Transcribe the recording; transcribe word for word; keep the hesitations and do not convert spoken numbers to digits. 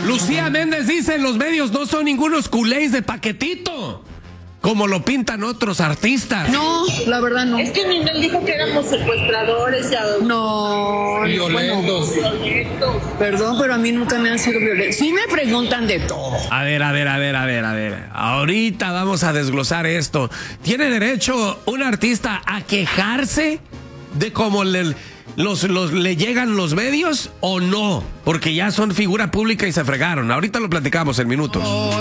Lucía Méndez dice, los medios no son ningunos culés de paquetito, como lo pintan otros artistas. No, la verdad no. Es que Ninel dijo que éramos secuestradores. Ya... No, violentos. Bueno, violentos. Perdón, pero a mí nunca me han sido violentos. Sí me preguntan de todo. A ver, a ver, a ver, a ver, a ver. Ahorita vamos a desglosar esto. ¿Tiene derecho un artista a quejarse de cómo le, los, los, le llegan los medios o no? Porque ya son figura pública y se fregaron. Ahorita lo platicamos en minutos.